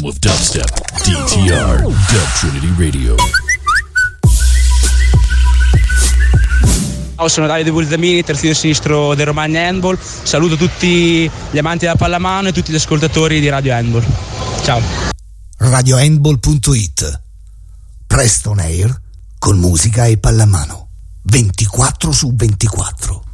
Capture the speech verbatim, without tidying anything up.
of dubstep, D T R, Dub Trinity Radio. Ciao, sono Davide Bulzamini, terzino sinistro del Romagna Handball. Saluto tutti gli amanti della pallamano e tutti gli ascoltatori di Radio Handball. Ciao. radio handball punto it. Presto on air con musica e pallamano. ventiquattro su ventiquattro.